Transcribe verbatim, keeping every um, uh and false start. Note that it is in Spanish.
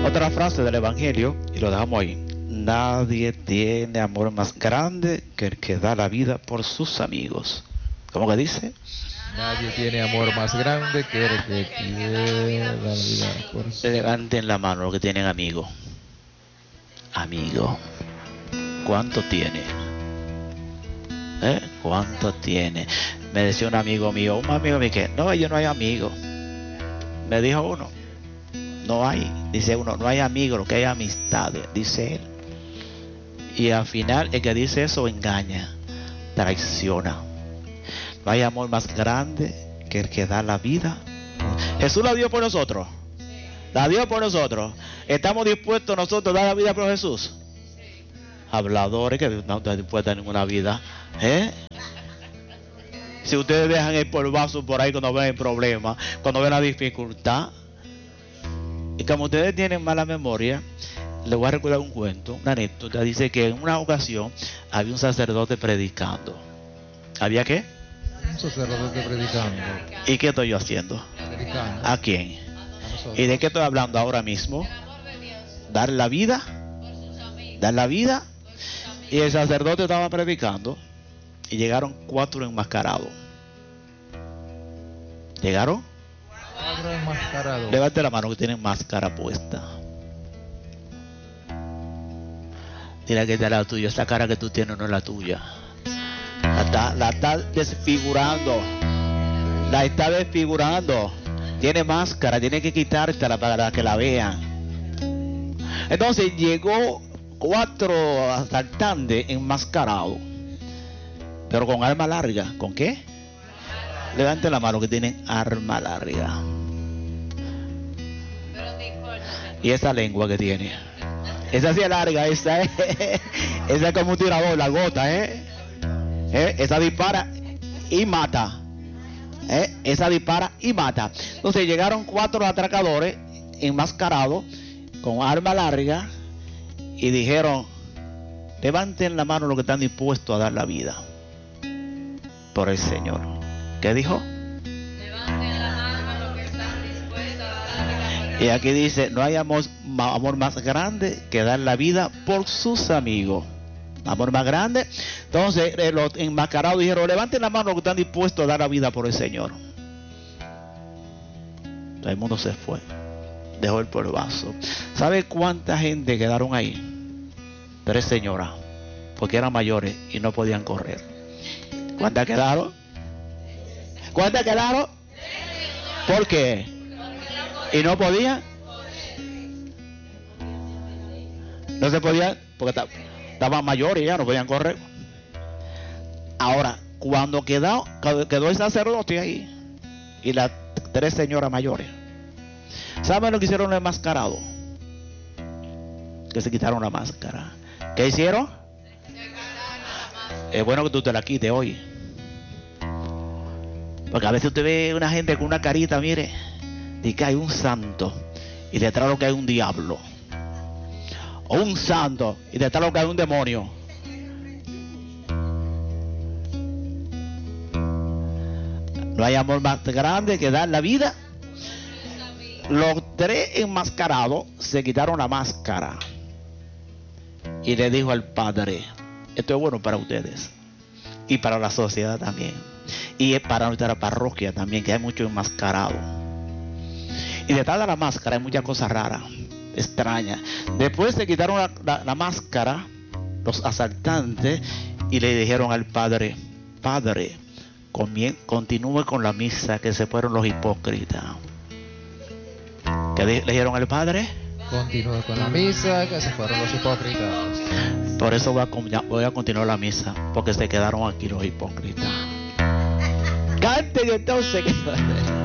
Otra frase del Evangelio, y lo dejamos ahí. Nadie tiene amor más grande que el que da la vida por sus amigos. ¿Cómo que dice? Nadie tiene amor más grande que el que quiere dar la vida por sus amigos. Levanten la mano los que tienen amigos. Amigo. ¿Cuánto tiene? ¿Eh? ¿Cuánto tiene? Me decía un amigo mío, un amigo mío que, no, yo no hay amigo. Me dijo uno, no hay, dice uno, no hay amigos, lo que hay amistades, dice él. Y al final el que dice eso engaña, traiciona. No hay amor más grande que el que da la vida. Jesús la dio por nosotros. La dio por nosotros. ¿Estamos dispuestos nosotros a dar la vida por Jesús? Habladores que no están dispuestos a ninguna vida. ¿Eh? Si ustedes dejan el polvazo por ahí cuando ven el problema, cuando ven la dificultad. Y como ustedes tienen mala memoria, les voy a recordar un cuento, una anécdota. Dice que en una ocasión había un sacerdote predicando. ¿Había qué? Un sacerdote predicando. ¿Y qué estoy yo haciendo? Predicando. ¿A quién? A nosotros. ¿Y de qué estoy hablando ahora mismo? Dar la vida. Dar la vida. Y el sacerdote estaba predicando y llegaron cuatro enmascarados. ¿Llegaron? Cuatro enmascarados. Levante la mano que tienen máscara puesta. Mira que está la tuya. Esa cara que tú tienes no es la tuya. La está, la está desfigurando. La está desfigurando. Tiene máscara. Tiene que quitártela para que la vean. Entonces llegó cuatro asaltantes enmascarados, pero con arma larga. ¿Con qué? Levanten la mano que tienen arma larga. Y esa lengua que tiene, esa sí es larga. Esa es, esa es como un tirador, la gota, ¿eh? ¿Eh? Esa dispara y mata. ¿Eh? Esa dispara y mata. Entonces llegaron cuatro atracadores enmascarados con arma larga y dijeron: levanten la mano los que están dispuestos a dar la vida por el Señor. ¿Qué dijo? Levanten la mano los que están dispuestos a dar la vida por el Y aquí dice: no hay amor, amor más grande que dar la vida por sus amigos. Amor más grande. Entonces eh, los enmascarados dijeron: levanten la mano los que están dispuestos a dar la vida por el Señor. Todo el mundo se fue. Dejó el polvazo. ¿Sabe cuánta gente quedaron ahí? Tres señoras, porque eran mayores y no podían correr. ¿Cuántas quedaron? ¿Cuántas quedaron? ¿Por qué? ¿Y no podían? No se podían porque estaban mayores y ya no podían correr. Ahora, cuando quedó, quedó el sacerdote ahí y las tres señoras mayores, ¿saben lo que hicieron los enmascarados? Que se quitaron la máscara. ¿Qué hicieron? Es bueno que tú te la quites hoy. Porque a veces usted ve una gente con una carita, mire, y que hay un santo y detrás lo que hay un diablo. O un santo y detrás lo que hay un demonio. No hay amor más grande que dar la vida. Los tres enmascarados se quitaron la máscara y le dijo al Padre: esto es bueno para ustedes y para la sociedad también, y es para nuestra parroquia también, que hay muchos enmascarados. Y detrás de la máscara hay muchas cosas raras, extrañas. Después se quitaron la, la, la máscara los asaltantes y le dijeron al Padre: Padre, continúe con la misa, que se fueron los hipócritas. ¿Qué le dijeron al Padre? Continúe con la misa, que se fueron los hipócritas. Por eso voy a, voy a continuar la misa, porque se quedaron aquí los hipócritas. Canten entonces.